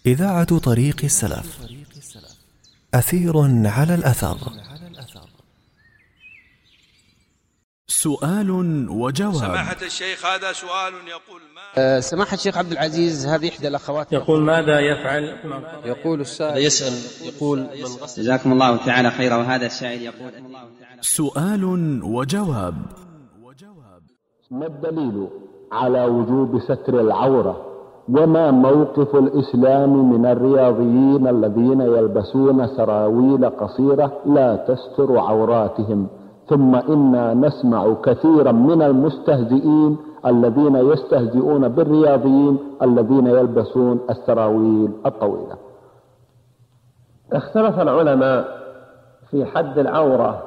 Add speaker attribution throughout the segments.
Speaker 1: إذاعة طريق السلف. أثير على الأثر. سؤال وجواب.
Speaker 2: سماحة الشيخ، هذا سؤال يقول
Speaker 3: سماحة الشيخ عبد العزيز، هذه إحدى الأخوات
Speaker 4: يقول ماذا يفعل؟
Speaker 3: يقول السائل يقول من غسل.
Speaker 5: جزاكم الله تعالى خيرا. وهذا السائل يقول
Speaker 1: سؤال وجواب.
Speaker 6: ما الدليل على وجوب ستر العورة؟ وما موقف الإسلام من الرياضيين الذين يلبسون سراويل قصيرة لا تستر عوراتهم؟ ثم إنا نسمع كثيرا من المستهزئين الذين يستهزئون بالرياضيين الذين يلبسون السراويل الطويلة.
Speaker 7: اختلف العلماء في حد العورة.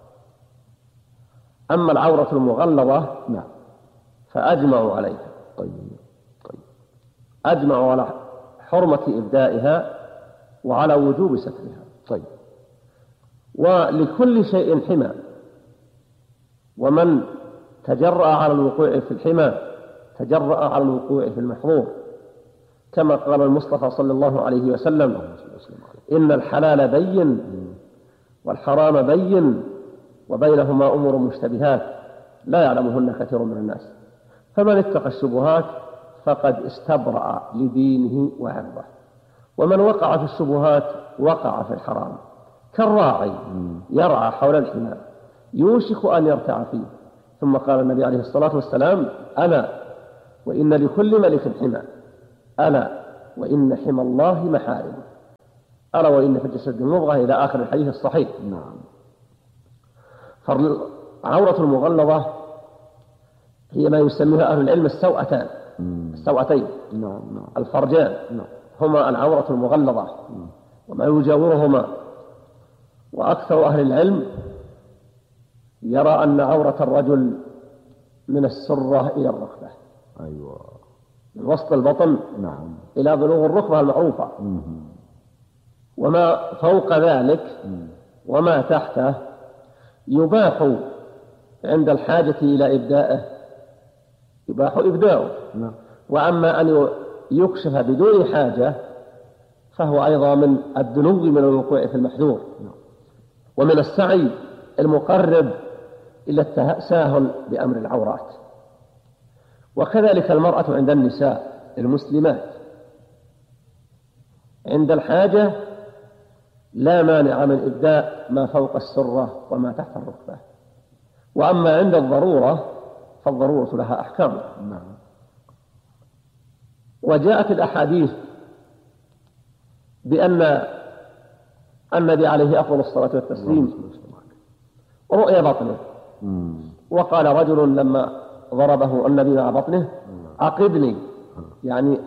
Speaker 7: أما العورة المغلظة فأجمعوا عليها. أجمعوا على حرمة إبدائها وعلى وجوب سترها. ولكل شيء حمى، ومن تجرأ على الوقوع في الحمى تجرأ على الوقوع في المحظور، كما قال المصطفى صلى الله عليه وسلم: إن الحلال بين والحرام بين وبينهما أمور مشتبهات لا يعلمهن كثير من الناس، فمن اتقى الشبهات فقد استبرأ لدينه وعرضه، ومن وقع في الشبهات وقع في الحرام، كالراعي يرعى حول الحمى يوشك أن يرتع فيه. ثم قال النبي عليه الصلاة والسلام: ألا وإن لكل ملك حمى، ألا وإن حمى الله محارم، ألا وإن في الجسد مضغة، إلى آخر الحديث الصحيح. فالعورة المغلظة هي ما يسميها أهل العلم السوأتين. الفرجان هما العورة المغلظة وما يجاورهما. وأكثر أهل العلم يرى أن عورة الرجل من السرة إلى الركبة، من وسط البطن إلى بلوغ الركبة المعروفة، وما فوق ذلك وما تحته يباح عند الحاجة إلى إبدائه، يباح إبداؤه. وأما أن يكشف بدون حاجة فهو أيضا من الدنو من الوقوع في المحذور، ومن السعي المقرب إلى التساهل بأمر العورات. وكذلك المرأة عند النساء المسلمات عند الحاجة لا مانع من إبداء ما فوق السرة وما تحت الركبة. وأما عند الضرورة فالضرورة لها أحكام. وجاءت الأحاديث بأن النبي عليه أفضل الصلاة والتسليم رؤي بطنه، وقال رجل لما ضربه النبي مع بطنه: أقبني، يعني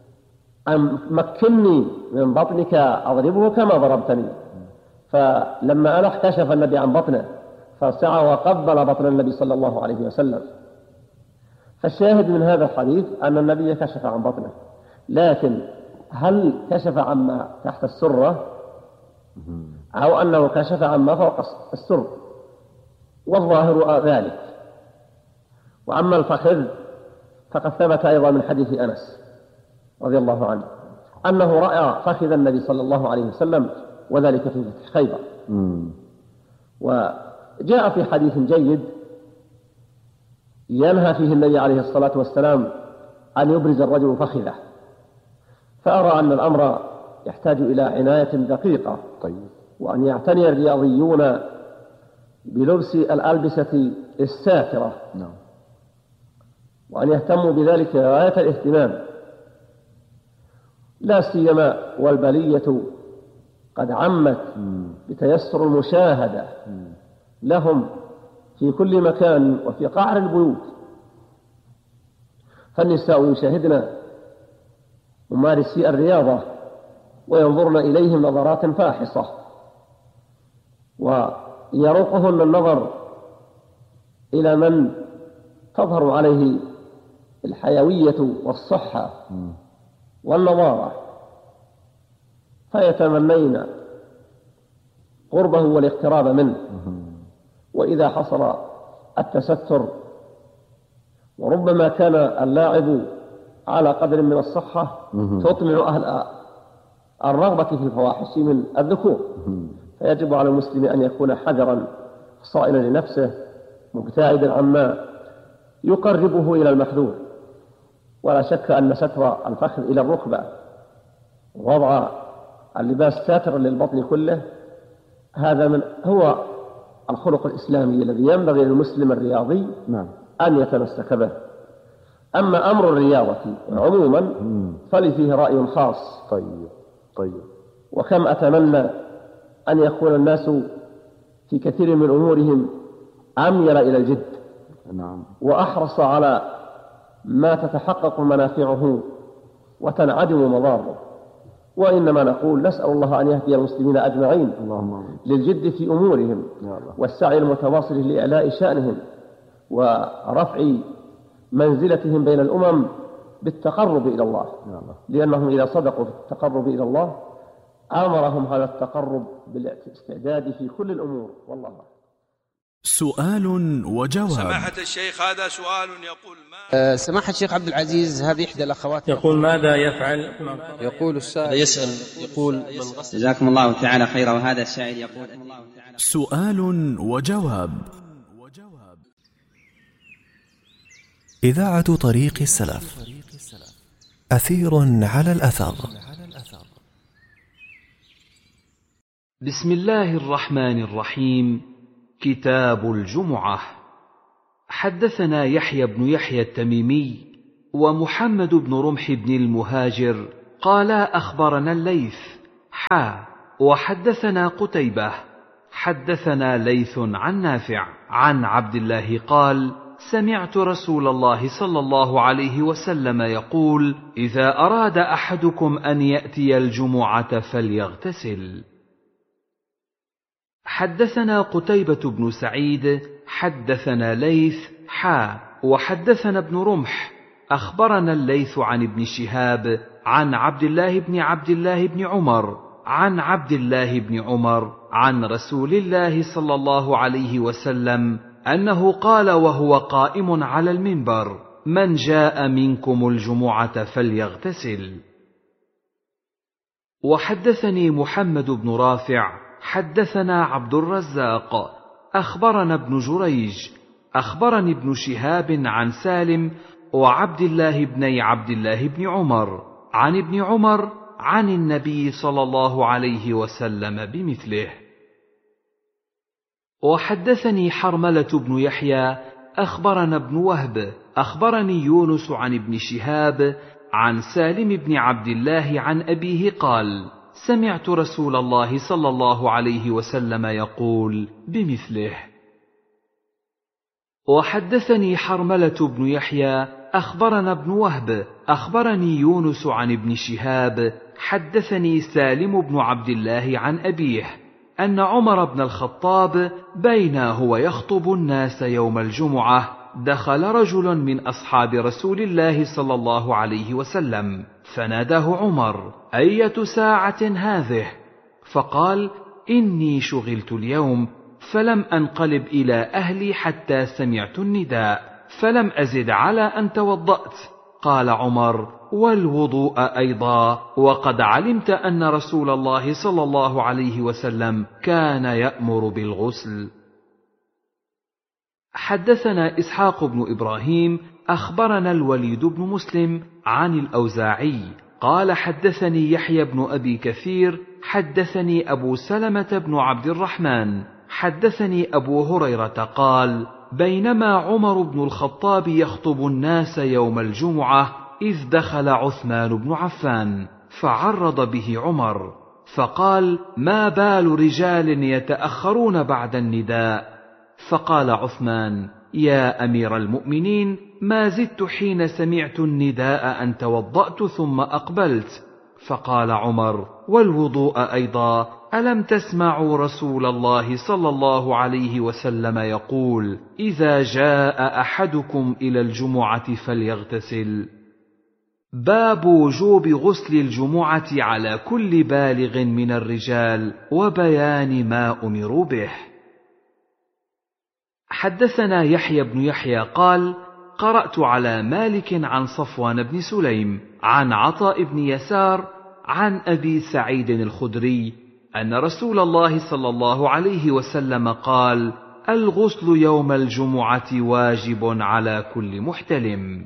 Speaker 7: مكنني من بطنك أضربه كما ضربتني. فلما ألح كشف النبي عن بطنه فسعى وقبل بطن النبي صلى الله عليه وسلم. فالشاهد من هذا الحديث أن النبي كشف عن بطنه، لكن هل كشف عما تحت السرة أو أنه كشف عما فوق السر؟ والظاهر ذلك. وأما الفخذ فقد ثبت أيضا من حديث أنس رضي الله عنه أنه رأى فخذ النبي صلى الله عليه وسلم، وذلك في فتح خيبر. وجاء في حديث جيد ينهى فيه النبي عليه الصلاة والسلام أن يبرز الرجل فخذه، فأرى أن الأمر يحتاج إلى عناية دقيقة، وأن يعتني الرياضيون بلبس الألبسة الساترة، وأن يهتموا بذلك غاية الاهتمام، لا سيما والبلية قد عمت بتيسر المشاهدة لهم في كل مكان وفي قعر البيوت. فالنساء يشاهدن ممارسي الرياضة وينظرن إليهم نظرات فاحصة، ويروقهن النظر إلى من تظهر عليه الحيوية والصحة والنضارة، فيتمنين قربه والاقتراب منه. وإذا حصل التستر، وربما كان اللاعب على قدر من الصحة تطمع أهل الرغبة في الفواحش من الذكور، فيجب على المسلم أن يكون حذرا صائلا لنفسه مبتعدا عما يقربه إلى المحذور. ولا شك أن ستر الفخذ إلى الركبة ووضع اللباس ساترا للبطن كله هذا هو الخلق الإسلامي الذي ينبغي للمسلم الرياضي أن يتمسك به. أما أمر الرياضة عموما فلي فيه رأي خاص.
Speaker 6: طيب.
Speaker 7: وكم أتمنى أن يكون الناس في كثير من أمورهم أميل إلى الجد وأحرص على ما تتحقق منافعه وتنعدم مضاره، وإنما نقول نسأل الله أن يهدي المسلمين أجمعين للجد في أمورهم والسعي المتواصل لإعلاء شأنهم ورفع منزلتهم بين الأمم بالتقرب إلى الله، لأنهم إذا صدقوا في التقرب إلى الله أمرهم هذا التقرب بالاستعداد في كل الأمور. والله
Speaker 1: سؤال وجواب.
Speaker 2: سماحة الشيخ هذا سؤال يقول ما
Speaker 3: سماحة الشيخ عبد العزيز، هذه إحدى الأخوات
Speaker 4: يقول ماذا يفعل؟
Speaker 3: يقول السائل
Speaker 4: يسأل يقول من غسل.
Speaker 5: جزاكم الله تعالى خيرا. وهذا السائل يقول
Speaker 1: سؤال وجواب. إذاعة طريق السلف، أثير على الأثر.
Speaker 8: بسم الله الرحمن الرحيم. كتاب الجمعة. حدثنا يحيى بن يحيى التميمي ومحمد بن رمح بن المهاجر قالا أخبرنا الليث وحدثنا قتيبة حدثنا ليث عن نافع عن عبد الله قال سمعت رسول الله صلى الله عليه وسلم يقول إذا أراد أحدكم أن يأتي الجمعة فليغتسل. حدثنا قتيبة بن سعيد حدثنا ليث وحدثنا ابن رمح أخبرنا الليث عن ابن شهاب عن عبد الله بن عمر عن عبد الله بن عمر عن رسول الله صلى الله عليه وسلم أنه قال وهو قائم على المنبر من جاء منكم الجمعة فليغتسل. وحدثني محمد بن رافع حدثنا عبد الرزاق أخبرنا ابن جريج أخبرني ابن شهاب عن سالم وعبد الله بن عمر عن ابن عمر عن النبي صلى الله عليه وسلم بمثله. وحدثني حرملة بن يحيى أخبرنا ابن وهب أخبرني يونس عن ابن شهاب عن سالم بن عبد الله عن أبيه قال سمعت رسول الله صلى الله عليه وسلم يقول بمثله. وحدثني حرملة بن يحيى أخبرنا ابن وهب أخبرني يونس عن ابن شهاب حدثني سالم بن عبد الله عن أبيه أن عمر بن الخطاب بينا هو يخطب الناس يوم الجمعة دخل رجل من أصحاب رسول الله صلى الله عليه وسلم فناداه عمر أية ساعة هذه؟ فقال إني شغلت اليوم فلم أنقلب إلى أهلي حتى سمعت النداء فلم أزد على أن توضأت. قال عمر والوضوء أيضا وقد علمت أن رسول الله صلى الله عليه وسلم كان يأمر بالغسل. حدثنا إسحاق بن إبراهيم أخبرنا الوليد بن مسلم عن الأوزاعي قال حدثني يحيى بن أبي كثير حدثني أبو سلمة بن عبد الرحمن حدثني أبو هريرة قال بينما عمر بن الخطاب يخطب الناس يوم الجمعة إذ دخل عثمان بن عفان فعرض به عمر فقال ما بال رجال يتأخرون بعد النداء؟ فقال عثمان يا أمير المؤمنين ما زدت حين سمعت النداء أن توضأت ثم أقبلت. فقال عمر والوضوء أيضا ألم تسمعوا رسول الله صلى الله عليه وسلم يقول إذا جاء أحدكم إلى الجمعة فليغتسل. باب وجوب غسل الجمعة على كل بالغ من الرجال وبيان ما أمروا به. حدثنا يحيى بن يحيى قال قرأت على مالك عن صفوان بن سليم عن عطاء بن يسار عن أبي سعيد الخدري أن رسول الله صلى الله عليه وسلم قال: الغسل يوم الجمعة واجب على كل محتلم.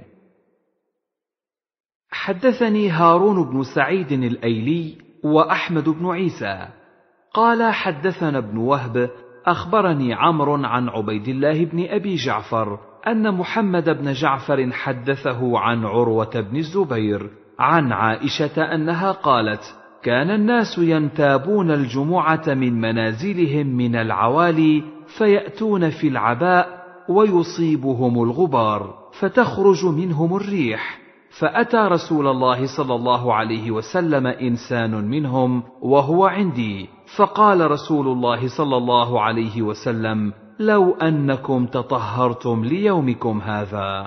Speaker 8: حدثني هارون بن سعيد الأيلي وأحمد بن عيسى قال: حدثنا ابن وهب أخبرني عمرو عن عبيد الله بن أبي جعفر أن محمد بن جعفر حدثه عن عروة بن الزبير عن عائشة أنها قالت: كان الناس ينتابون الجمعة من منازلهم من العوالي فيأتون في العباء ويصيبهم الغبار فتخرج منهم الريح، فأتى رسول الله صلى الله عليه وسلم إنسان منهم وهو عندي، فقال رسول الله صلى الله عليه وسلم: لو أنكم تطهرتم ليومكم هذا.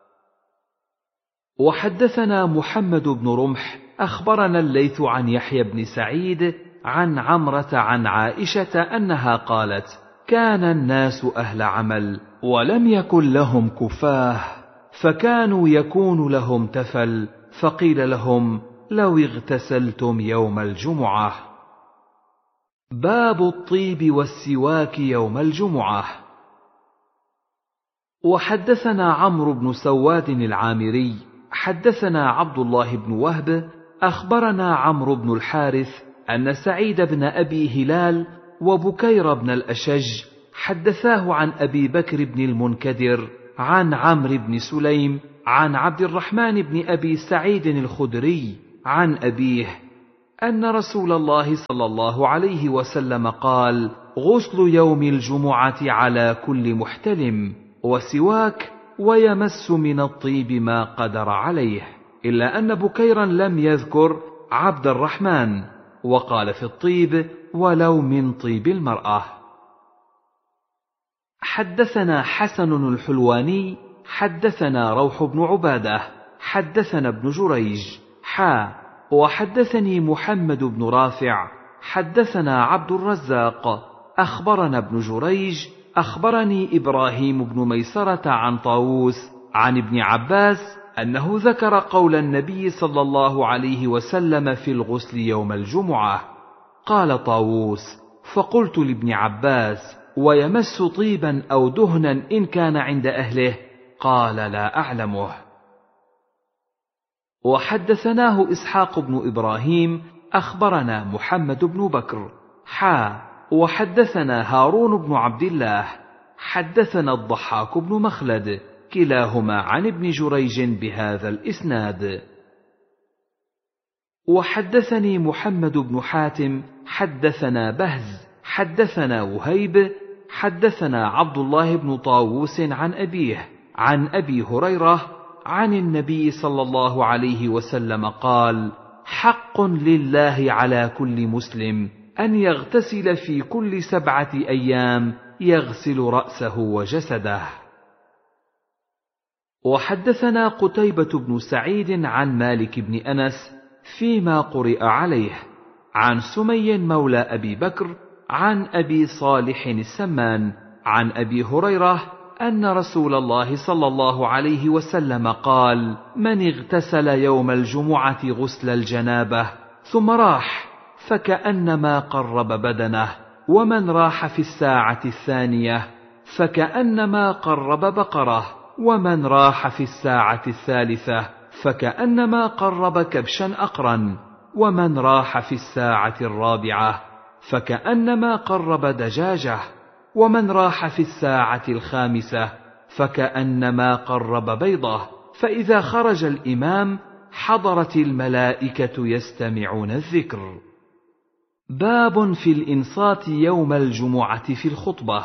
Speaker 8: وحدثنا محمد بن رمح أخبرنا الليث عن يحيى بن سعيد عن عمرة عن عائشة أنها قالت: كان الناس أهل عمل ولم يكن لهم كفاه، فكانوا يكون لهم تفل، فقيل لهم: لو اغتسلتم يوم الجمعة. باب الطيب والسواك يوم الجمعة. وحدثنا عمرو بن سواد العامري حدثنا عبد الله بن وهب أخبرنا عمرو بن الحارث أن سعيد بن أبي هلال وبكير بن الأشج حدثاه عن أبي بكر بن المنكدر عن عمرو بن سليم عن عبد الرحمن بن أبي سعيد الخدري عن أبيه أن رسول الله صلى الله عليه وسلم قال: غسل يوم الجمعة على كل محتلم، وسواك، ويمس من الطيب ما قدر عليه، إلا أن بكيرا لم يذكر عبد الرحمن، وقال في الطيب: ولو من طيب المرأة. حدثنا حسن الحلواني حدثنا روح بن عبادة حدثنا ابن جريج وحدثني محمد بن رافع حدثنا عبد الرزاق أخبرنا ابن جريج أخبرني إبراهيم بن ميسرة عن طاووس عن ابن عباس أنه ذكر قول النبي صلى الله عليه وسلم في الغسل يوم الجمعة. قال طاووس: فقلت لابن عباس: ويمس طيبا أو دهنا إن كان عند أهله؟ قال: لا أعلمه. وحدثناه إسحاق بن إبراهيم أخبرنا محمد بن بكر وحدثنا هارون بن عبد الله حدثنا الضحاك بن مخلد كلاهما عن ابن جريج بهذا الإسناد. وحدثني محمد بن حاتم حدثنا بهز حدثنا وهيب حدثنا عبد الله بن طاووس عن أبيه عن أبي هريرة عن النبي صلى الله عليه وسلم قال: حق لله على كل مسلم أن يغتسل في كل 7 أيام يغسل رأسه وجسده. وحدثنا قتيبة بن سعيد عن مالك بن أنس فيما قرئ عليه عن سمي مولى أبي بكر عن أبي صالح السمان عن أبي هريرة أن رسول الله صلى الله عليه وسلم قال: من اغتسل يوم الجمعة غسل الجنابة ثم راح فكأنما قرب بدنه، ومن راح في الساعة الثانية فكأنما قرب بقرة، ومن راح في الساعة الثالثة فكأنما قرب كبشا أقرا، ومن راح في الساعة الرابعة فكأنما قرب دجاجة، ومن راح في الساعة الخامسة فكأنما قرب بيضة، فإذا خرج الإمام حضرت الملائكة يستمعون الذكر. باب في الإنصات يوم الجمعة في الخطبة.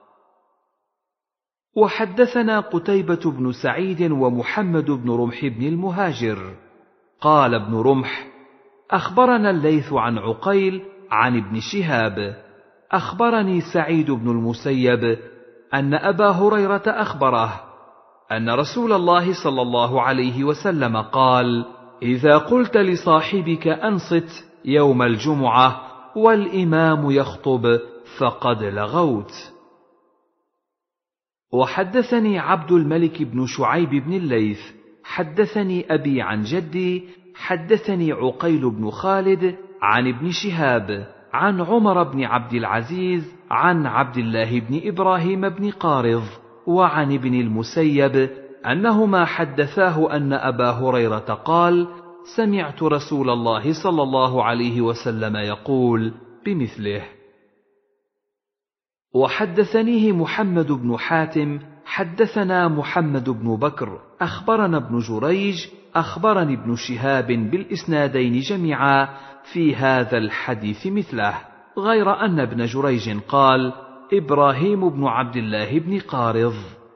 Speaker 8: وحدثنا قتيبة بن سعيد ومحمد بن رمح بن المهاجر قال ابن رمح: أخبرنا الليث عن عقيل عن ابن شهاب أخبرني سعيد بن المسيب أن أبا هريرة أخبره أن رسول الله صلى الله عليه وسلم قال: إذا قلت لصاحبك أنصت يوم الجمعة والإمام يخطب فقد لغوت. وحدثني عبد الملك بن شعيب بن الليث حدثني أبي عن جدي حدثني عقيل بن خالد عن ابن شهاب عن عمر بن عبد العزيز عن عبد الله بن إبراهيم بن قارض وعن ابن المسيب أنهما حدثاه أن أبا هريرة قال: سمعت رسول الله صلى الله عليه وسلم يقول بمثله. وحدثنيه محمد بن حاتم حدثنا محمد بن بكر أخبرنا ابن جريج أخبرني ابن شهاب بالإسنادين جميعا في هذا الحديث مثله، غير أن ابن جريج قال: إبراهيم بن عبد الله بن قارض.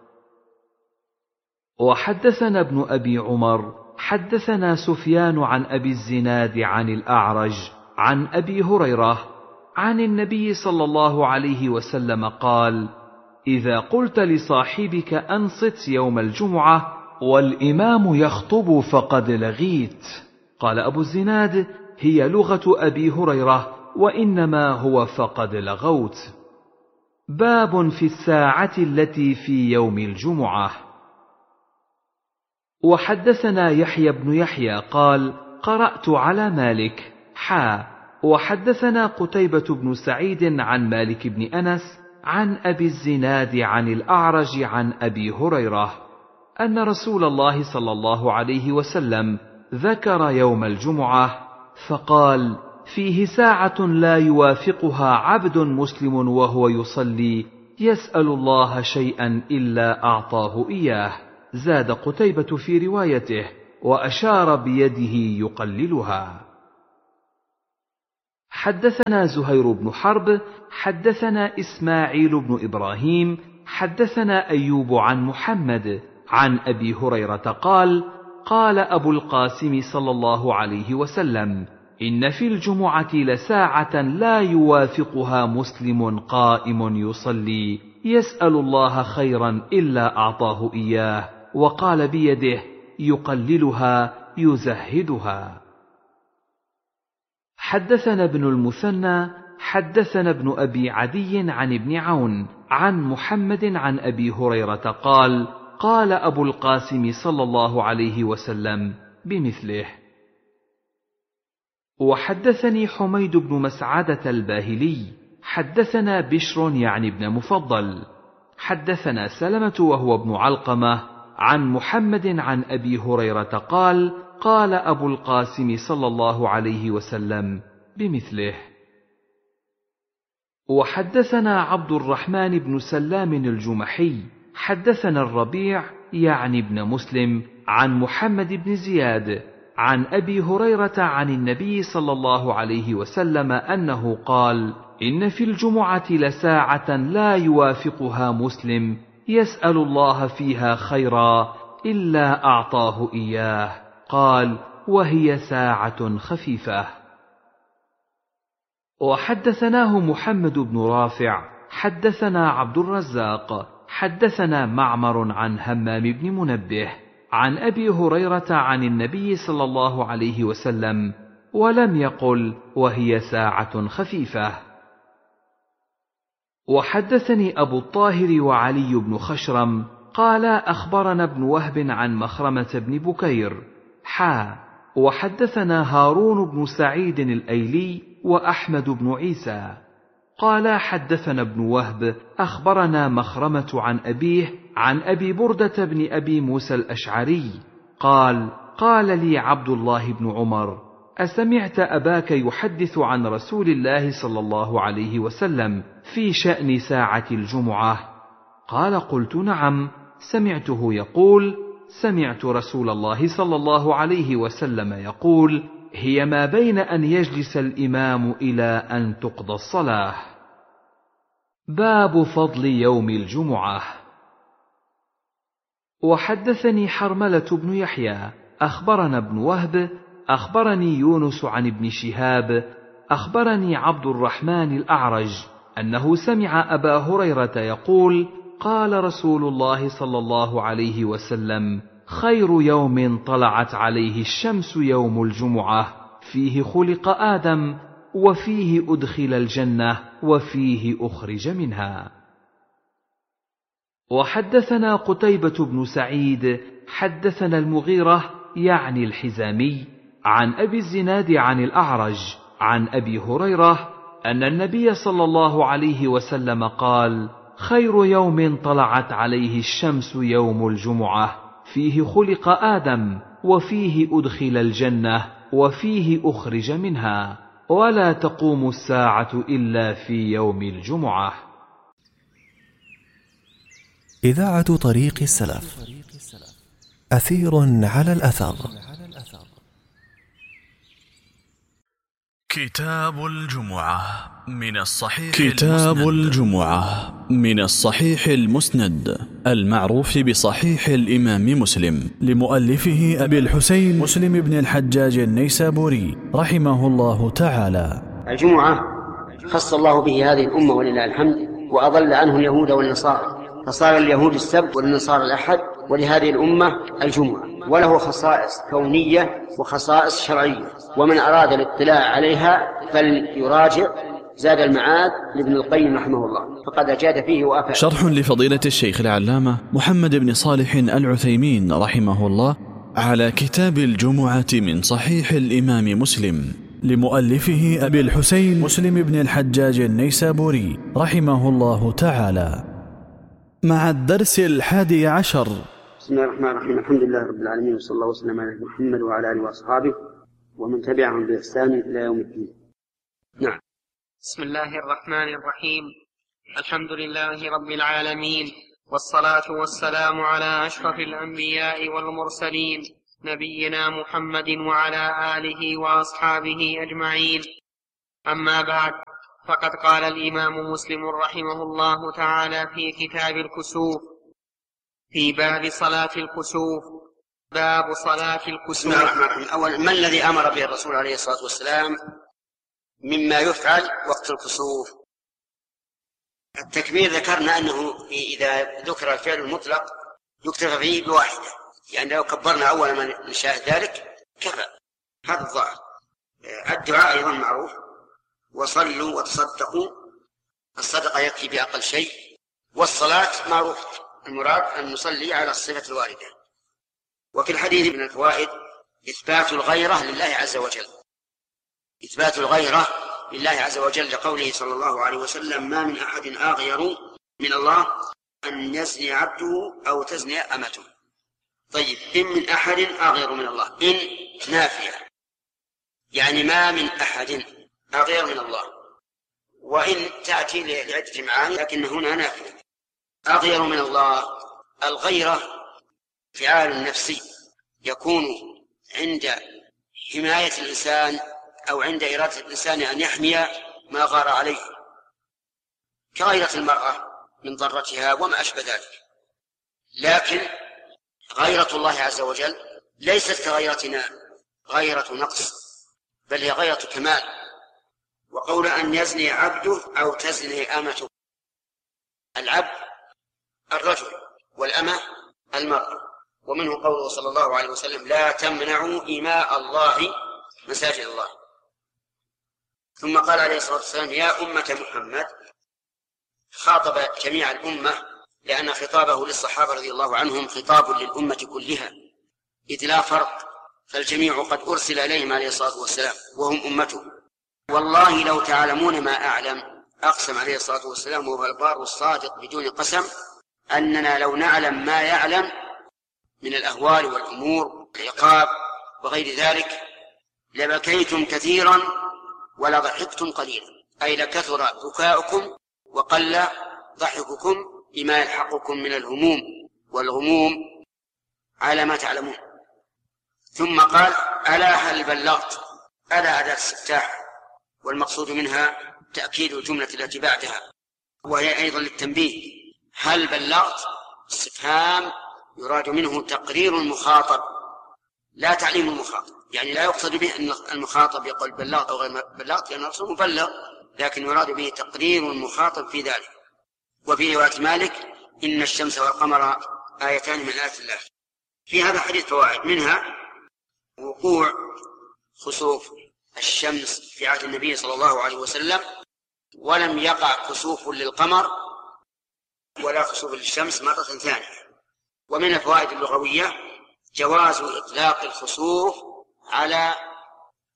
Speaker 8: وحدثنا ابن أبي عمر حدثنا سفيان عن أبي الزناد عن الأعرج عن أبي هريرة عن النبي صلى الله عليه وسلم قال: إذا قلت لصاحبك أنصت يوم الجمعة والإمام يخطب فقد لغيت. قال أبو الزناد: هي لغة أبي هريرة، وإنما هو فقد لغوت. باب في الساعة التي في يوم الجمعة. وحدثنا يحيى بن يحيى قال: قرأت على مالك وحدثنا قتيبة بن سعيد عن مالك بن أنس عن أبي الزناد عن الأعرج عن أبي هريرة أن رسول الله صلى الله عليه وسلم ذكر يوم الجمعة فقال: فيه ساعة لا يوافقها عبد مسلم وهو يصلي يسأل الله شيئا إلا أعطاه إياه. زاد قتيبة في روايته: وأشار بيده يقللها. حدثنا زهير بن حرب حدثنا إسماعيل بن إبراهيم حدثنا أيوب عن محمد عن أبي هريرة قال: قال أبو القاسم صلى الله عليه وسلم: إن في الجمعة لساعة لا يوافقها مسلم قائم يصلي يسأل الله خيرا إلا أعطاه إياه، وقال بيده يقللها يزهدها. حدثنا ابن المثنى حدثنا ابن أبي عدي عن ابن عون عن محمد عن أبي هريرة قال: قال أبو القاسم صلى الله عليه وسلم بمثله. وحدثني حميد بن مسعدة الباهلي حدثنا بشر يعني ابن مفضل حدثنا سلمة وهو ابن علقمة عن محمد عن أبي هريرة قال: قال أبو القاسم صلى الله عليه وسلم بمثله. وحدثنا عبد الرحمن بن سلام الجمحي حدثنا الربيع يعني ابن مسلم عن محمد بن زياد عن أبي هريرة عن النبي صلى الله عليه وسلم أنه قال: إن في الجمعة لساعة لا يوافقها مسلم يسأل الله فيها خيرا إلا أعطاه إياه. قال: وهي ساعة خفيفة. وحدثناه محمد بن رافع حدثنا عبد الرزاق حدثنا معمر عن همام بن منبه عن أبي هريرة عن النبي صلى الله عليه وسلم ولم يقل وهي ساعة خفيفة. وحدثني أبو الطاهر وعلي بن خشرم قالا أخبرنا ابن وهب عن مخرمة بن بكير وحدثنا هارون بن سعيد الأيلي وأحمد بن عيسى قالا حدثنا ابن وهب أخبرنا مخرمة عن أبيه عن أبي بردة بن أبي موسى الأشعري قال لي عبد الله بن عمر: أسمعت أباك يحدث عن رسول الله صلى الله عليه وسلم في شأن ساعة الجمعة؟ قال: قلت: نعم، سمعته يقول: سمعت رسول الله صلى الله عليه وسلم يقول: هي ما بين أن يجلس الإمام إلى أن تقضى الصلاة. باب فضل يوم الجمعة. وحدثني حرملة بن يحيى أخبرنا ابن وهب أخبرني يونس عن ابن شهاب أخبرني عبد الرحمن الأعرج أنه سمع أبا هريرة يقول: قال رسول الله صلى الله عليه وسلم: خير يوم طلعت عليه الشمس يوم الجمعة، فيه خلق آدم، وفيه أدخل الجنة، وفيه أخرج منها. وحدثنا قتيبة بن سعيد حدثنا المغيرة يعني الحزامي عن أبي الزناد عن الأعرج عن أبي هريرة أن النبي صلى الله عليه وسلم قال: خير يوم طلعت عليه الشمس يوم الجمعة، فيه خلق آدم، وفيه أدخل الجنة، وفيه أخرج منها، ولا تقوم الساعة إلا في يوم الجمعة.
Speaker 1: إذاعة طريق السلف، أثير على الأثر.
Speaker 9: كتاب الجمعة من الصحيح كتاب الجمعة من الصحيح المسند المعروف بصحيح الإمام مسلم، لمؤلفه أبي الحسين مسلم بن الحجاج النيسابوري رحمه الله تعالى.
Speaker 10: الجمعة خص الله به هذه الأمة ولله الحمد، وأضل عنه اليهود والنصارى، فصار اليهود السبت والنصارى الأحد، ولهذه الأمة الجمعة، وله خصائص كونية وخصائص شرعية، ومن أراد الاطلاع عليها فليراجع زاد المعاد لابن القيم رحمه الله، فقد أجاد فيه وأفاد.
Speaker 9: شرح لفضيلة الشيخ العلامة محمد بن صالح العثيمين رحمه الله على كتاب الجمعة من صحيح الإمام مسلم، لمؤلفه أبي الحسين مسلم بن الحجاج النيسابوري رحمه الله تعالى، مع الدرس 11.
Speaker 10: بسم الله الرحمن الرحيم. الحمد لله رب العالمين، وصلى الله وسلم على محمد وعلى آله وأصحابه ومن تبعهم بإحسان إلى يوم الدين. نعم.
Speaker 11: بسم الله الرحمن الرحيم. الحمد لله رب العالمين، والصلاة والسلام على أشرف الأنبياء والمرسلين، نبينا محمد وعلى آله وأصحابه أجمعين. أما بعد، فقد قال الإمام مسلم رحمه الله تعالى في كتاب الكسوف في باب صلاة الكسوف: باب صلاة الكسوف.
Speaker 10: بسم الله الرحمن الرحيم. أولا، ما الذي أمر به الرسول عليه الصلاة والسلام مما يفعل وقت الكسوف؟ التكبير ذكرنا أنه إذا ذكر الفعل المطلق يكتفى فيه بواحدة، يعني لو كبرنا أول ما نشاهد ذلك كفى، هذا الظاهر. الدعاء أيضا معروف: وصلوا وتصدقوا، الصدقة يكفي بأقل شيء، والصلاة معروف المراد أن نصلي على الصفة الواردة. وفي الحديث من الفوائد إثبات الغيرة لله عز وجل، إثبات الغيرة لله عز وجل، لقوله صلى الله عليه وسلم: ما من أحد أغير من الله أن يزني عبده أو تزني أمته. طيب، إن من أحد أغير من الله، إن نافية، يعني ما من أحد أغير من الله، وإن تأتي لعدة معاني لكن هنا نافية. أغير من الله، الغيرة فعال نفسي يكون عند حماية الإنسان أو عند إرادة الإنسان أن يحمي ما غار عليه، كغيرة المرأة من ضرتها وما أشبه ذلك. لكن غيرة الله عز وجل ليست كغيرتنا غيرة نقص، بل هي غيرة كمال. وقول أن يزني عبده أو تزني أمته، العبد الرجل والأمة المرأة. ومنه قوله صلى الله عليه وسلم: لا تمنعوا إماء الله مساجد الله. ثم قال عليه الصلاة والسلام: يا أمة محمد، خاطب جميع الأمة، لأن خطابه للصحابة رضي الله عنهم خطاب للأمة كلها، إذ لا فرق، فالجميع قد أرسل إليهم عليه الصلاة والسلام وهم أمته. والله لو تعلمون ما أعلم، أقسم عليه الصلاة والسلام وهو البار الصادق بدون قسم، أننا لو نعلم ما يعلم من الأهوال والأمور العقاب وغير ذلك لبكيتم كثيرا ولا ضحكتم قليلا، أي لكثر بكاؤكم وقل ضحككم بما يلحقكم من الهموم والغموم على ما تعلمون. ثم قال: ألا هل بلغت؟ ألا أداة استفتاح، والمقصود منها تأكيد الجملة التي بعدها، وهي أيضا للتنبيه. هل بلغت؟ استفهام يراد منه تقرير المخاطب لا تعليم المخاطب، يعني لا يقصد به أن المخاطب يقول بلغت أو غير بلغت، لأن الرسول مبلغ، لكن يراد به تقرير المخاطب في ذلك. وفي رواية مالك: إن الشمس والقمر آيتان من آيات الله. في هذا حديث فوائد، منها وقوع خسوف الشمس في عهد النبي صلى الله عليه وسلم، ولم يقع خسوف للقمر ولا خسوف للشمس مرة ثانية. ومن الفوائد اللغوية جواز إطلاق الخسوف على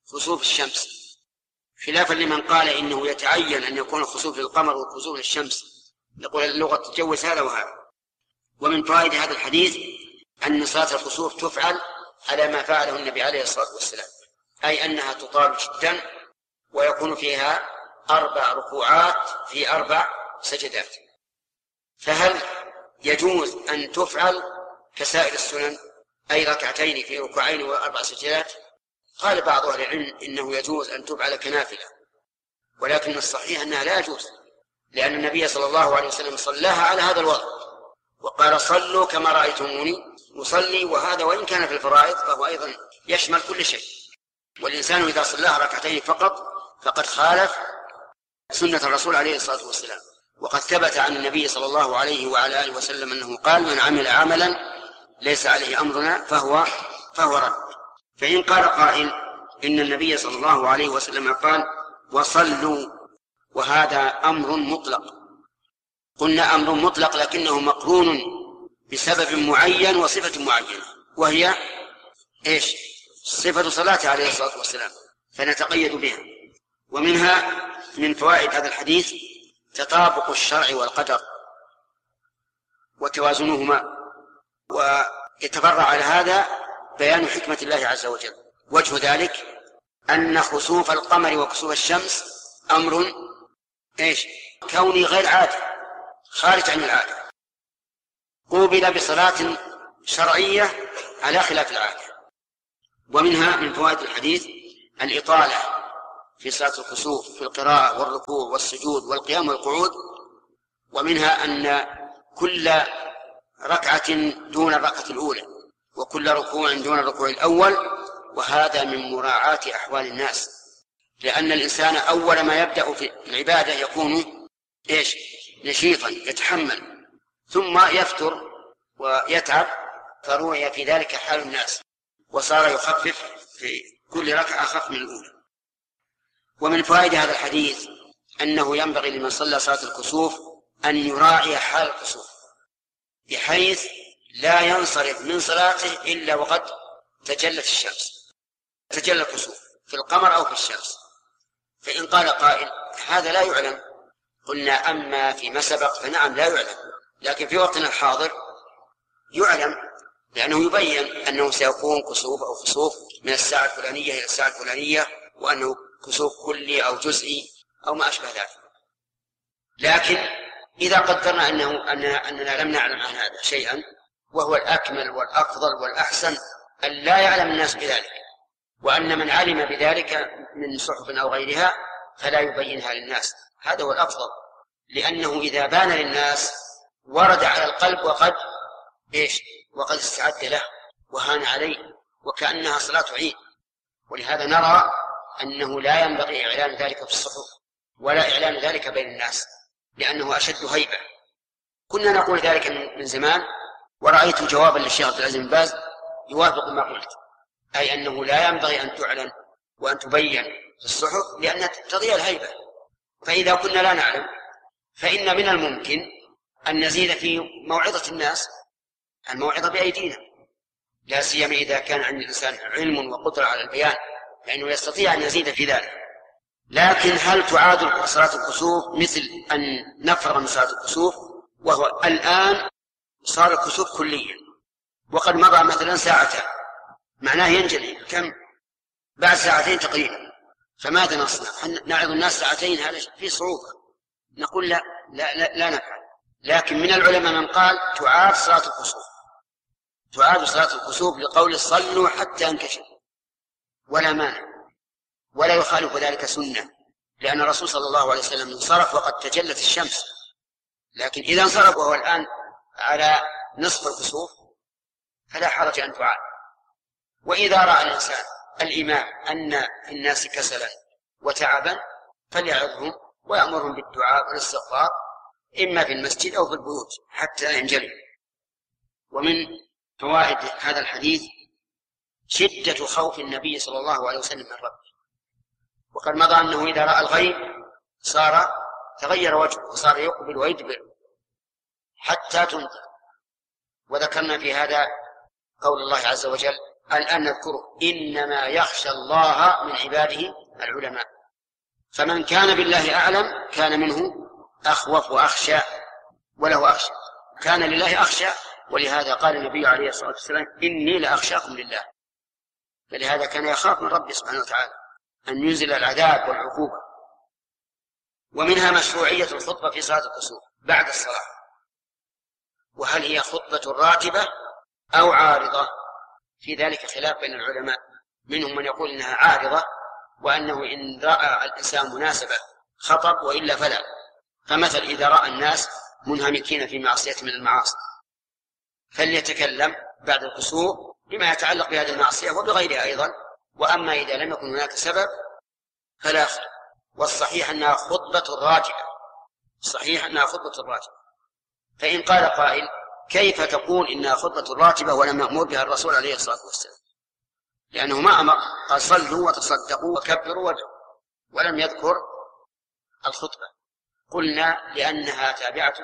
Speaker 10: خسوف الشمس، خلافا لمن قال إنه يتعين أن يكون خسوف للقمر وخسوف للشمس، يقول اللغة تجوز هذا وهذا. ومن فوائد هذا الحديث أن صلاة الخسوف تفعل على ما فعله النبي عليه الصلاة والسلام، أي أنها تطال جدا ويكون فيها 4 ركوعات في 4 سجدات. فهل يجوز أن تفعل كسائر السنن، أي ركعتين في ركوعين و4 سجدات؟ قال بعض أهل العلم إنه يجوز أن تفعل كنافلة، ولكن الصحيح أنها لا يجوز، لأن النبي صلى الله عليه وسلم صلاها على هذا الوضع وقال صلوا كما رأيتموني أصلي، وهذا وإن كان في الفرائض فهو أيضا يشمل كل شيء. والإنسان إذا صلاها ركعتين فقط فقد خالف سنة الرسول عليه الصلاة والسلام. وقد ثبت عن النبي صلى الله عليه وعلى آله وسلم أنه قال من عمل عملا ليس عليه أمرنا فهو رد. فإن قال قائل إن النبي صلى الله عليه وسلم قال وصلوا وهذا أمر مطلق، قلنا أمر مطلق لكنه مقرون بسبب معين وصفة معينة، وهي إيش؟ صفة صلاته عليه الصلاة والسلام، فنتقيد بها. ومنها من فوائد هذا الحديث تطابق الشرع والقدر وتوازنهما، ويتفرع على هذا بيان حكمة الله عز وجل. وجه ذلك أن خسوف القمر وكسوف الشمس أمر إيش؟ كوني غير عادي، خارج عن العادة، قوبل بصلاة شرعية على خلاف العادة. ومنها من فوائد الحديث الإطالة في صلاة الكسوف في القراءة والركوع والسجود والقيام والقعود. ومنها أن كل ركعة دون الركعة الأولى وكل ركوع دون الركوع الأول، وهذا من مراعاة أحوال الناس، لأن الإنسان أول ما يبدأ في العبادة يكون إيش؟ نشيطا يتحمل، ثم يفتر ويتعب، فروي في ذلك حال الناس وصار يخفف في كل ركعة أخف من الأولى. ومن فوائد هذا الحديث أنه ينبغي لمن صلى صلاة الكسوف أن يراعي حال الكسوف، بحيث لا ينصرف من صلاته إلا وقد تجلت الشمس، تجلى الكسوف في القمر أو في الشمس. فإن قال قائل هذا لا يعلم، قلنا أما فيما سبق فنعم لا يعلم، لكن في وقتنا الحاضر يعلم، لأنه يبين أنه سيكون كسوف أو خسوف من الساعة الفلانية إلى الساعة الفلانية، وأنه كسوف كلي أو جزئي أو ما أشبه ذلك. لكن إذا قدرنا أننا لم نعلم عن هذا شيئا، وهو الأكمل والأفضل والأحسن أن لا يعلم الناس بذلك، وأن من علم بذلك من صحف أو غيرها فلا يبينها للناس، هذا هو الأفضل، لأنه إذا بان للناس ورد على القلب وقد استعد له وهان عليه، وكأنها صلاة عيد. ولهذا نرى أنه لا ينبغي إعلان ذلك في الصحف ولا إعلان ذلك بين الناس، لأنه أشد هيبة. كنا نقول ذلك من زمان، ورأيت جوابا للشيخ عبد العزيز بن باز يوافق ما قلت، أي أنه لا ينبغي أن تعلن وأن تبين في الصحف لأن تضيع الهيبة. فإذا كنا لا نعلم فإن من الممكن أن نزيد في موعظة الناس، الموعظة بأيدينا، لا سيما إذا كان عند الإنسان علم وقدرة على البيان، فإنه يستطيع أن يزيد في ذلك. لكن هل تعاد صلاة الكسوف مثل أن نفرغ من صلاة الكسوف وهو الآن صار الكسوف كليا وقد مضى مثلا ساعتين، معناه ينجلي كم بعد ساعتين تقريبا، فماذا نصنع؟ نعظ الناس ساعتين، هذا في صعوبة. نقول لا نفعل. لكن من العلماء من قال تعاد صلاة الكسوف، تعاد صلاة الكسوف لقول صلوا حتى انكشف، ولا مانع، ولا يخالف ذلك سنة، لأن الرسول صلى الله عليه وسلم انصرف وقد تجلت الشمس. لكن إذا انصرف وهو الآن على نصف الكسوف فلا حرج أن تعاد. وإذا رأى الإنسان الإمام أن الناس كسلا وتعبا فليعظهم ويأمرهم بالدعاء والاستغفار إما في المسجد أو في البيوت حتى ينجلي. ومن فوائد هذا الحديث شدة خوف النبي صلى الله عليه وسلم من ربه، وقد مضى أنه إذا رأى الغيب تغير وجهه وصار يقبل ويدبر حتى تنتهي. وذكرنا في هذا قول الله عز وجل الآن نذكره: إنما يخشى الله من عباده العلماء. فمن كان بالله أعلم كان منه أخوف وأخشى وله أخشى، كان لله أخشى. ولهذا قال النبي عليه الصلاة والسلام: إني لأخشاكم لله. فلهذا كان يخاف من ربه سبحانه وتعالى أن ينزل العذاب والعقوبة. ومنها مشروعية الخطبة في صلاة الكسوف بعد الصلاة. وهل هي خطبة راتبة أو عارضة؟ في ذلك خلاف بين العلماء، منهم من يقول إنها عارضة، وأنه إن رأى الإنسان مناسبة خطب، وإلا فلا. فمثل إذا رأى الناس منهمكين في معصية من المعاصي فليتكلم بعد الكسوف بما يتعلق بهذه المعصية وبغيرها أيضا. وأما إذا لم يكن هناك سبب فلا خير. والصحيح أنها خطبة راتبة، صحيح أنها خطبة راتبة. فإن قال قائل: كيف تقول إنها خطبة راتبة ولم يأمر بها الرسول عليه الصلاة والسلام؟ لأنه ما أمر، قال: صلوا وتصدقوا وكبروا وادعوا، ولم يذكر الخطبة. قلنا: لأنها تابعة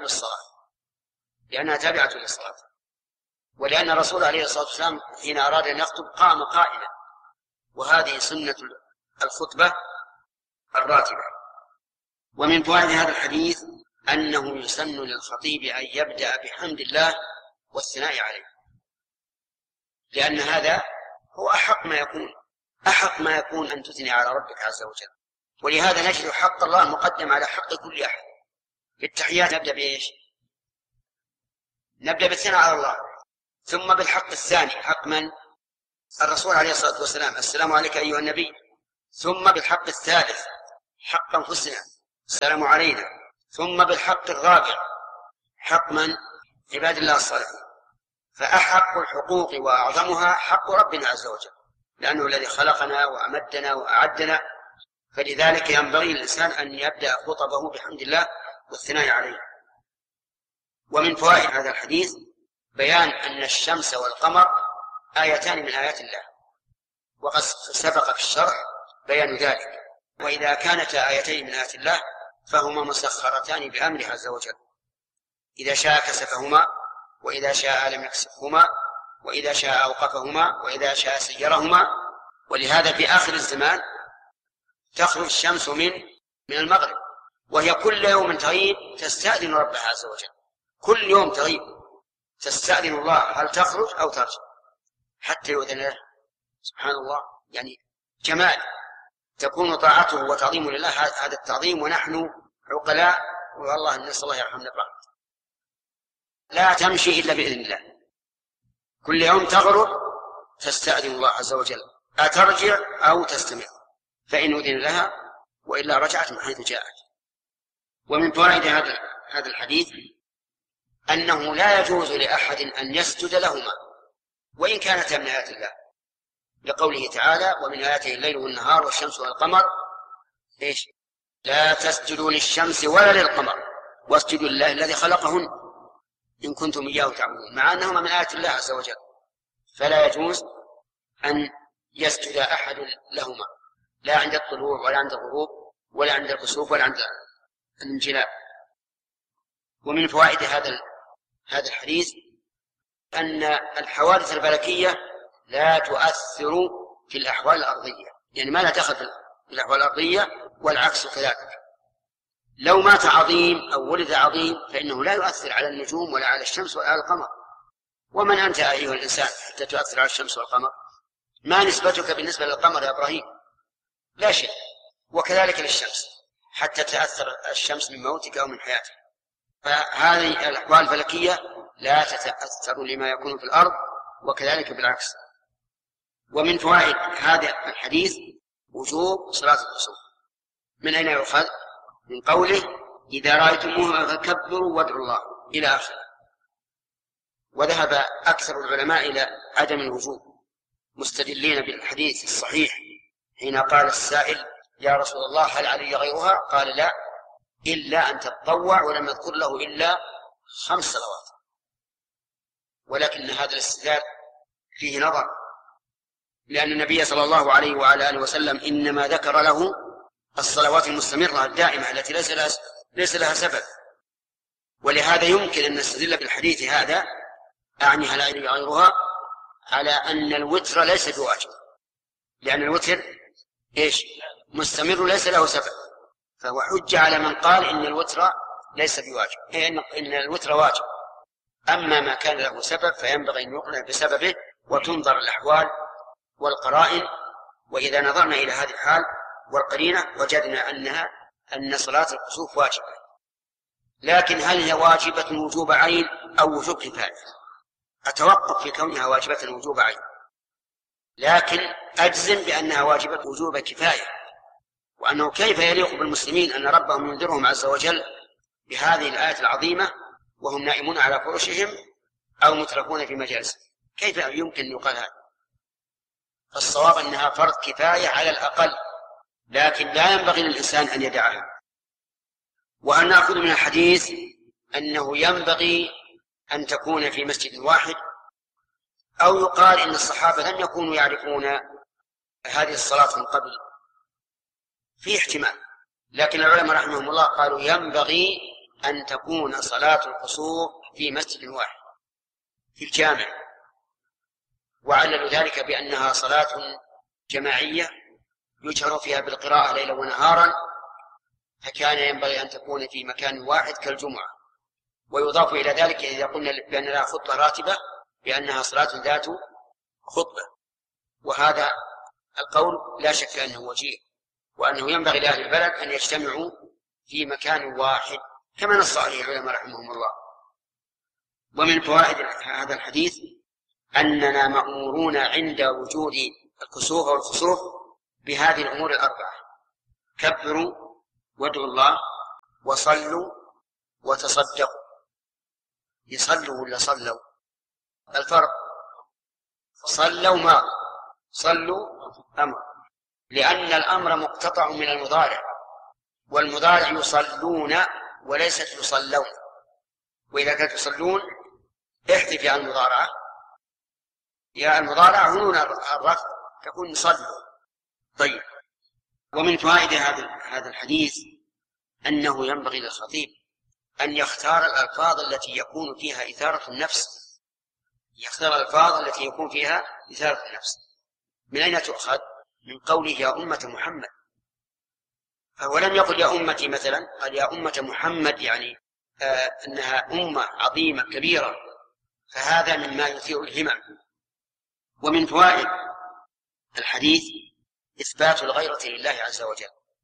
Speaker 10: للصلاة، ولأن الرسول عليه الصلاة والسلام حين أراد أن يخطب قام قائما، وهذه سنة الخطبة الراتبة. ومن فوائد هذا الحديث أنه يسن للخطيب أن يبدأ بحمد الله والثناء عليه، لأن هذا هو أحق ما يكون أن تثني على ربك عز وجل. ولهذا نجد حق الله مقدم على حق كل أحد. في التحيات نبدأ بإيش؟ نبدأ بالثناء على الله، ثم بالحق الثاني حق من؟ الرسول عليه الصلاة والسلام: السلام عليك أيها النبي. ثم بالحق الثالث حق أنفسنا: السلام علينا. ثم بالحق الرابع حق من؟ عباد الله الصالحين. فأحق الحقوق وأعظمها حق ربنا عز وجل، لأنه الذي خلقنا وأمدنا وأعدنا. فلذلك ينبغي للإنسان أن يبدأ خطبه بحمد الله والثناء عليه. ومن فوائد هذا الحديث بيان أن الشمس والقمر آيتان من آيات الله، وقد سبق في الشرح بيان ذلك. وإذا كانتا آيتين من آيات الله فهما مسخرتان بأمره عز وجل، إذا شاء كسفهما، وإذا شاء لم يكسفهما، وإذا شاء أوقفهما، وإذا شاء سيرهما. ولهذا في آخر الزمان تخرج الشمس من المغرب، وهي كل يوم تغيب تستأذن ربها عز وجل، كل يوم تغيب تستأذن الله هل تخرج أو ترجع حتى يؤذن له. سبحان الله، يعني جمال تكون طاعته وتعظيمه لله هذا التعظيم، ونحن عقلاء، والله نسأل الله يرحمنا برحمته. لا تمشي إلا بإذن الله، كل يوم تغرب تستأذن الله عز وجل أترجع أو تستمر، فإن أذن لها وإلا رجعت من حيث جاءت. ومن فوائد هذا الحديث أنه لا يجوز لأحد أن يسجد لهما وإن كانتا من آيات الله، لقوله تعالى: ومن آياته الليل والنهار والشمس والقمر إيش؟ لا تسجدوا للشمس ولا للقمر واسجدوا لله الذي خلقهن إن كنتم إياه تعبدون، مع أنهما من آيات الله عز وجل. فلا يجوز أن يسجد أحد لهما، لا عند الطلوع ولا عند الغروب ولا عند الكسوف ولا عند الانجلاء. ومن فوائد هذا الحديث أن الحوادث الفلكية لا تؤثر في الأحوال الأرضية، يعني ما لا دخل في الأحوال الأرضية، والعكس كذلك. لو مات عظيم أو ولد عظيم فإنه لا يؤثر على النجوم ولا على الشمس ولا على القمر. ومن أنت أيها الإنسان حتى تؤثر على الشمس والقمر؟ ما نسبتك بالنسبة للقمر يا إبراهيم؟ لا شيء. وكذلك للشمس، حتى تأثر الشمس من موتك أو من حياتك. فهذه الأحوال الفلكية لا تتأثر لما يكون في الأرض، وكذلك بالعكس. ومن فوائد هذا الحديث وجوب صلاة الكسوف. من أين يؤخذ؟ من قوله: إذا رأيتموه فكبروا وادعوا الله إلى آخره. وذهب أكثر العلماء إلى عدم الوجوب، مستدلين بالحديث الصحيح حين قال السائل: يا رسول الله هل علي غيرها؟ قال: لا، إلا أن تتطوع، ولم يذكر له إلا 5 صلوات. ولكن هذا الاستدلال فيه نظر، لأن النبي صلى الله عليه وعلى آله وسلم إنما ذكر له الصلوات المستمرة الدائمة التي ليس لها سبب. ولهذا يمكن أن نستدل بالحديث هذا، أعني هل علي غيرها، على أن الوتر ليس بواجب، لأن الوتر إيش؟ مستمر ليس له سبب، فهو حجة على من قال إن الوتر ليس بواجب، إن الوتر واجب. أما ما كان له سبب فينبغي أن يقنع بسببه وتنظر الأحوال والقرائن، وإذا نظرنا إلى هذه الحال والقرينة وجدنا أن صلاة الكسوف واجبة. لكن هل هي واجبة وجوب عين أو وجوب كفاية؟ أتوقف في كونها واجبة وجوب عين، لكن أجزم بأنها واجبة وجوب كفاية، وأنه كيف يليق بالمسلمين أن ربهم ينذرهم عز وجل بهذه الآية العظيمة وهم نائمون على فرشهم أو مترفون في مجالسهم، كيف يمكن أن يقال هذا؟ فالصواب أنها فرض كفاية على الأقل، لكن لا ينبغي للإنسان أن يدعها. وأن نأخذ من الحديث أنه ينبغي أن تكون في مسجد واحد، أو يقال إن الصحابة لم يكونوا يعرفون هذه الصلاة من قبل، في احتمال، لكن العلماء رحمهم الله قالوا ينبغي أن تكون صلاة الكسوف في مسجد واحد في الجامع، وعللوا ذلك بأنها صلاة جماعية يجهر فيها بالقراءة ليلا ونهارا، فكان ينبغي أن تكون في مكان واحد كالجمعة. ويضاف إلى ذلك إذا قلنا بأن لها خطبة راتبة بأنها صلاة ذات خطبة، وهذا القول لا شك أنه وجيه، وأنه ينبغي لأهل البلد أن يجتمعوا في مكان واحد كما نص عليه العلماء رحمهم الله. ومن فوائد هذا الحديث أننا مأمورون عند وجود الكسوف والخسوف بهذه الأمور الأربعة: كبروا وادعوا الله وصلوا وتصدقوا. يصلوا ولا صلوا؟ الفرق صلوا ما صلوا أمر، لأن الأمر مقتطع من المضارع، والمضارع يصلون وليست يصلون، وإذا كانت يصلون احذف عن المضارعة، يا المضارعة هنون الرفع تكون يصلوا. طيب، ومن فوائد هذا الحديث أنه ينبغي للخطيب أن يختار الألفاظ التي يكون فيها إثارة النفس، يختار الألفاظ التي يكون فيها إثارة النفس. من أين تؤخذ؟ من قوله يا أمة محمد، فهو لم يقل يا أمتي مثلا، قال يا أمة محمد، يعني أنها أمة عظيمة كبيرة، فهذا مما يثير الهمم. ومن فوائد الحديث إثبات الغيرة لله عز وجل،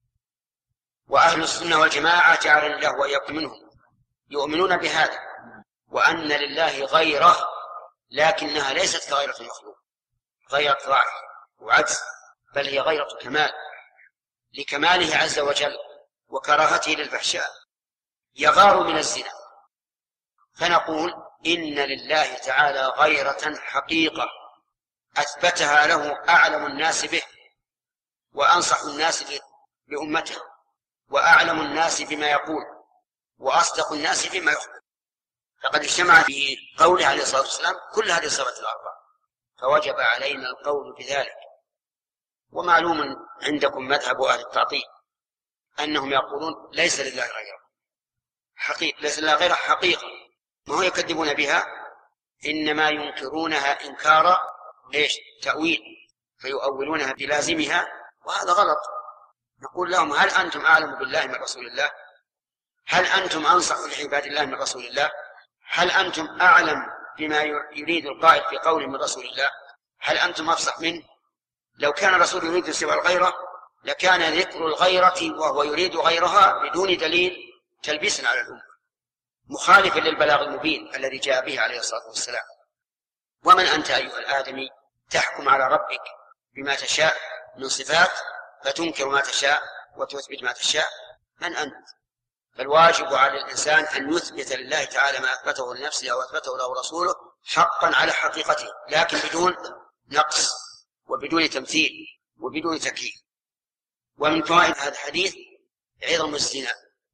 Speaker 10: وأهل السنة والجماعة جعلنا الله وإياكم منهم يؤمنون بهذا، وأن لله غيرة لكنها ليست كغيرة المخلوق، غيرة ضعف وعجز، بل هي غيرة كمال لكماله عز وجل وكراهته للفحشاء، يغار من الزنا. فنقول إن لله تعالى غيرة حقيقة أثبتها له أعلم الناس به وأنصح الناس لأمته وأعلم الناس بما يقول وأصدق الناس بما يخبر، فقد اجتمع في قوله عليه الصلاة والسلام كل هذه الصفات الأربعة، فوجب علينا القول بذلك. ومعلوم عندكم مذهب أهل التعطيل أنهم يقولون ليس لله غيره حقيقة، ليس لله غيره حقيقة، ما هو يكذبون بها، إنما ينكرونها إنكار تأويل، فيؤولونها بلازمها، وهذا غلط. نقول لهم هل أنتم أعلم بالله من رسول الله؟ هل أنتم أنصح لعباد الله من رسول الله؟ هل أنتم أعلم بما يريد القائل في قول من رسول الله؟ هل أنتم أفصح منه؟ لو كان الرسول يريد سوى الغيرة لكان ذكر الغيرة وهو يريد غيرها بدون دليل تلبيسا على الأمة، مخالفا للبلاغ المبين الذي جاء به عليه الصلاة والسلام. ومن أنت أيها الآدمي تحكم على ربك بما تشاء من صفات فتنكر ما تشاء وتثبت ما تشاء؟ من أنت؟ فالواجب على الإنسان أن يثبت لله تعالى ما أثبته لنفسه أو أثبته له رسوله حقا على حقيقته، لكن بدون نقص وبدون تمثيل وبدون تكييف. ومن فوائد هذا الحديث عظم الزنا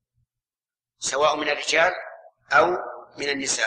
Speaker 10: سواء من الرجال أو من النساء،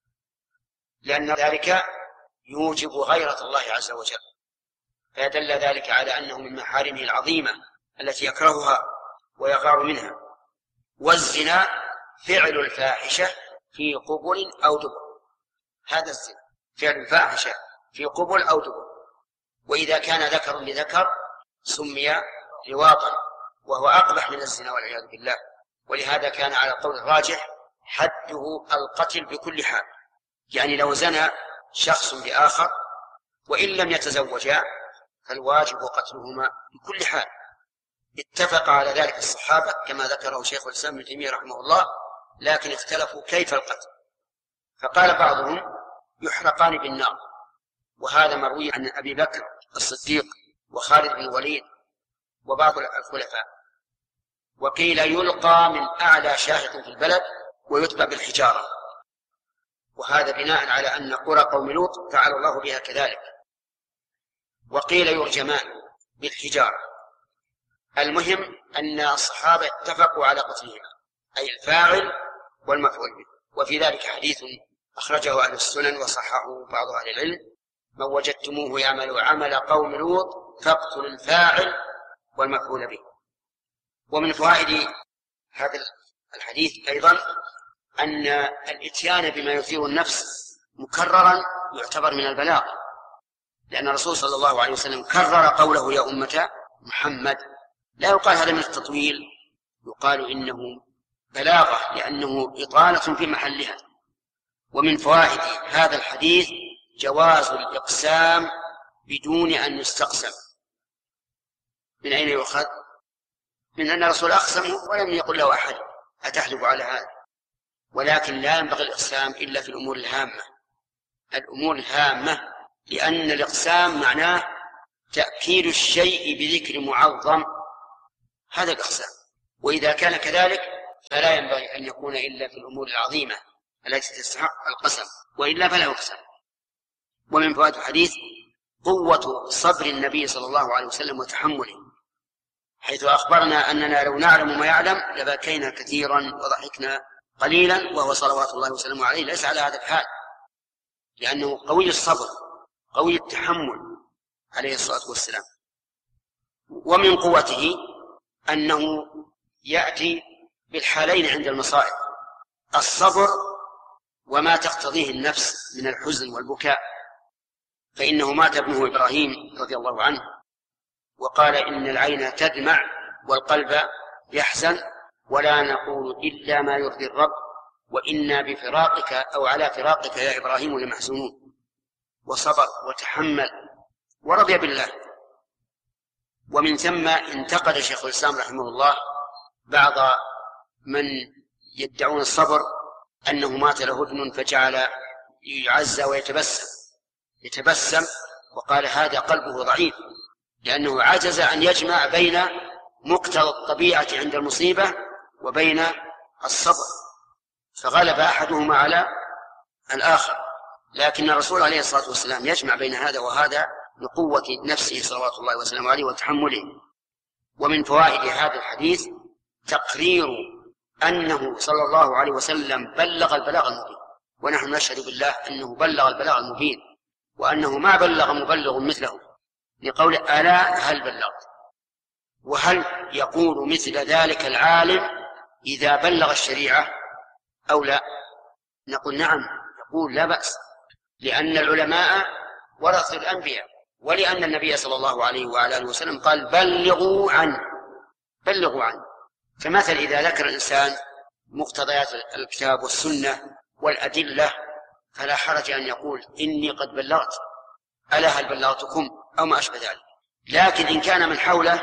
Speaker 10: لأن ذلك يوجب غيرة الله عز وجل، فيدل ذلك على أنه من محارمه العظيمة التي يكرهها ويغار منها. والزنا فعل الفاحشة في قبل أو دبر، هذا الزنا فعل الفاحشة في قبل أو دبر. وإذا كان ذكر لذكر سمي لواطا، وهو أقبح من الزنا والعياذ بالله. ولهذا كان على القول الراجح حده القتل بكل حال، يعني لو زنى شخص بآخر وإن لم يتزوجا فالواجب قتلهما بكل حال. اتفق على ذلك الصحابة كما ذكره شيخ الإسلام ابن تيمية رحمه الله، لكن اختلفوا كيف القتل، فقال بعضهم يحرقان بالنار، وهذا مروي عن أبي بكر الصديق وخالد بن الوليد وبعض الخلفاء. وقيل يلقى من أعلى شاهق في البلد ويتبع بالحجارة، وهذا بناء على أن قرى قوم لوط فعل الله بها كذلك. وقيل يرجمان بالحجارة. المهم أن الصحابة اتفقوا على قتلهما، أي الفاعل والمفعول به. وفي ذلك حديث أخرجه أهل السنن وصححه بعض أهل العلم: من وجدتموه يعمل عمل قوم لوط فاقتلوا الفاعل والمفعول به. ومن فوائد هذا الحديث أيضا أن الإتيان بما يثير النفس مكررا يعتبر من البلاغ، لأن الرسول صلى الله عليه وسلم كرر قوله يا أمة محمد. لا يقال هذا من التطويل، يقال إنه بلاغة لأنه إطالة في محلها. ومن فوائد هذا الحديث جواز الإقسام بدون أن يستقسم. من أين يؤخذ؟ من أن الرسول أقسم ولم يقل له أحد أتحلف على هذا. ولكن لا ينبغي الإقسام إلا في الأمور الهامة، الأمور الهامة، لأن الإقسام معناه تأكيد الشيء بذكر معظم، هذا الإقسام. وإذا كان كذلك فلا ينبغي أن يكون إلا في الأمور العظيمة التي تستحق القسم، وإلا فلا يقسم. ومن فوائد الحديث قوة صبر النبي صلى الله عليه وسلم وتحمله، حيث أخبرنا أننا لو نعلم ما يعلم لبكينا كثيرا وضحكنا قليلا، وهو صلوات الله وسلامه عليه ليس على هذا الحال، لأنه قوي الصبر قوي التحمل عليه الصلاة والسلام. ومن قوته أنه يأتي بالحالين عند المصائب: الصبر وما تقتضيه النفس من الحزن والبكاء. فإنه مات ابنه إبراهيم رضي الله عنه وقال إن العين تدمع والقلب يحزن، ولا نقول إلا ما يرضي الرب، وإنا بفراقك أو على فراقك يا إبراهيم لمحزونون. وصبر وتحمل ورضي بالله. ومن ثم انتقد شيخ الإسلام رحمه الله بعض من يدعون الصبر أنه مات له ابن فجعل يعزى ويتبسم، وقال هذا قلبه ضعيف، لأنه عجز أن يجمع بين مقتضى الطبيعة عند المصيبة وبين الصبر، فغلب أحدهما على الآخر. لكن الرسول عليه الصلاة والسلام يجمع بين هذا وهذا بقوة نفسه صلوات الله وسلامه عليه وتحمله. ومن فوائد هذا الحديث تقرير أنه صلى الله عليه وسلم بلغ البلاغ المبين، ونحن نشهد بالله أنه بلغ البلاغ المبين، وأنه ما بلغ مبلغ مثله، لقول ألا هل بلغت. وهل يقول مثل ذلك العالم إذا بلغ الشريعة أو لا؟ نقول نعم، يقول لا بأس، لأن العلماء ورثوا الأنبياء، ولأن النبي صلى الله عليه وعلى آله وسلم قال بلغوا عنه. فمثل إذا ذكر الإنسان مقتضيات الكتاب والسنة والأدلة فلا حرج أن يقول إني قد بلغت، ألا هل بلغتكم أو ما أشبه ذلك. لكن إن كان من حوله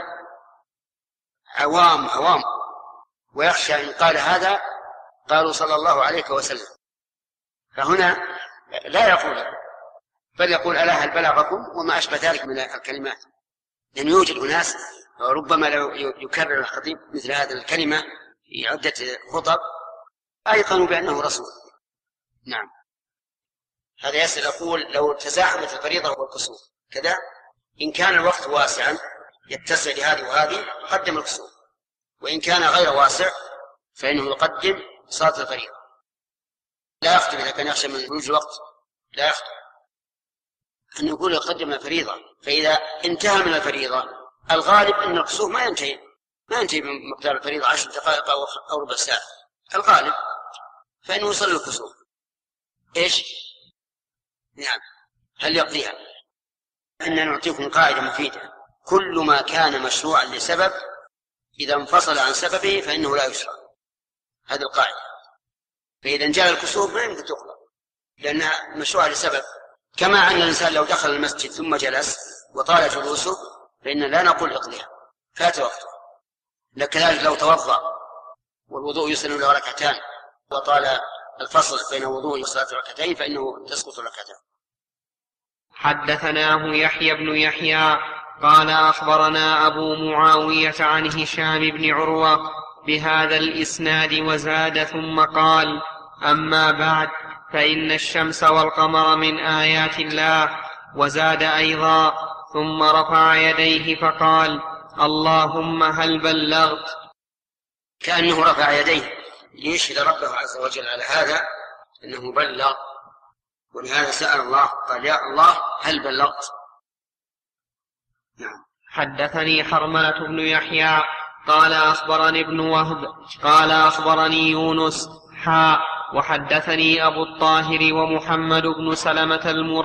Speaker 10: عوام ويخشى إن قال هذا قالوا صلى الله عليه وسلم، فهنا لا يقول، بل يقول ألا هل بلغكم وما أشبه ذلك من الكلمات. لأن يوجد أناس ربما لو يكرر الخطيب مثل هذه الكلمة في عدة خطب أيقنوا بأنه رسول. نعم. هذا يسأل يقول لو تزاحمت الفريضة والكسوف كذا، إن كان الوقت واسعا يتسع لهذه وهذه قدم الكسوف، وإن كان غير واسع فإنه يقدم صلاة الفريضة. لا يخطب إذا كان يخشى من خروج الوقت، لا يخطب أن يقول يقدم الفريضة. فإذا انتهى من الفريضة الغالب أن الكسوف ما ينتهي من مقدار الفريضة 10 دقائق أو ربع ساعة الغالب، فإنه يصلي الكسوف. إيش؟ نعم. هل يقضيها؟ إننا نعطيكم قاعدة مفيدة: كل ما كان مشروعا لسبب إذا انفصل عن سببه فإنه لا يشرع. هذه القاعدة. فإذا جاء الكسوف ما يمكن تقضى لأنها مشروعة لسبب، كما أن الإنسان لو دخل المسجد ثم جلس وطال جلوسه فإن لا نقول اقضيها، فات وقته. لكذلك لو توضأ والوضوء يصل إلى ركعتان وطال الفصل بين الوضوء وصلاة ركعتين فإنه تسقط ركعتان.
Speaker 11: حدثناه يحيى بن يحيى قال أخبرنا أبو معاوية عن هشام بن عروة بهذا الإسناد وزاد ثم قال: أما بعد فإن الشمس والقمر من آيات الله. وزاد أيضا: ثم رفع يديه فقال: اللهم هل بلغت؟
Speaker 10: كأنه رفع يديه ليشهد ربه عز وجل على هذا أنه بلغ، ولهذا سأل الله قال: يا الله هل بلغت؟
Speaker 11: نعم. حدثني حرملة بن يحيى قال أخبرني ابن وهب قال أخبرني يونس وحدثني أبو الطاهر ومحمد بن سلمة